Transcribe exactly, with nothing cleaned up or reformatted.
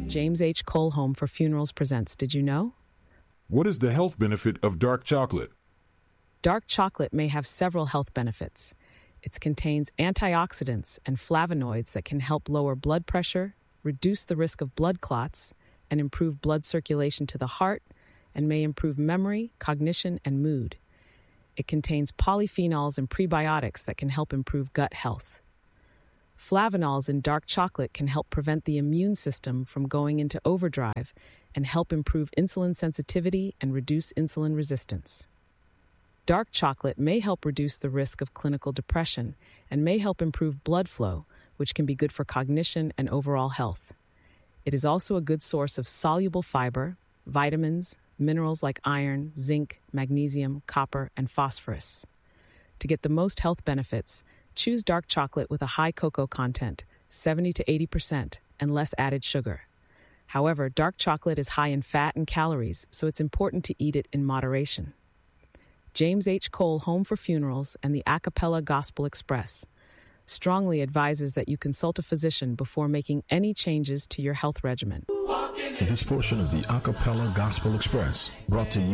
James H. Cole Home for Funerals presents Did You Know? What is the health benefit of dark chocolate? Dark chocolate may have several health benefits. It contains antioxidants and flavonoids that can help lower blood pressure, reduce the risk of blood clots, and improve blood circulation to the heart, and may improve memory, cognition, and mood. It contains polyphenols and prebiotics that can help improve gut health. Flavonols in dark chocolate can help prevent the immune system from going into overdrive and help improve insulin sensitivity and reduce insulin resistance. Dark chocolate may help reduce the risk of clinical depression and may help improve blood flow, which can be good for cognition and overall health. It is also a good source of soluble fiber, vitamins, minerals like iron, zinc, magnesium, copper, and phosphorus. To get the most health benefits, choose dark chocolate with a high cocoa content, seventy to eighty percent, and less added sugar. However, dark chocolate is high in fat and calories, so it's important to eat it in moderation. James H. Cole Home for Funerals and the Acapella Gospel Express strongly advises that you consult a physician before making any changes to your health regimen. This portion of the Acapella Gospel Express brought to you